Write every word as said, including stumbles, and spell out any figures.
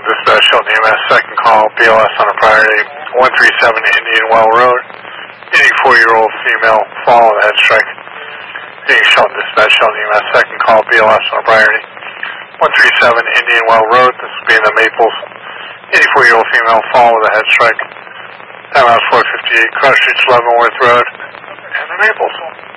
Shelton Dispatch, Shelton E M S, second call, B L S on a priority, one three seven Indian Well Road. eighty-four-year-old female, fall of the head strike. Being Shelton Dispatch, Shelton E M S, second call, B L S on a priority, one three seven Indian Well Road. This will be in the Maples. eighty-four-year-old female, fall with a head strike. Time out four fifty-eight, Cross Street, Leavenworth Road, and the Maples.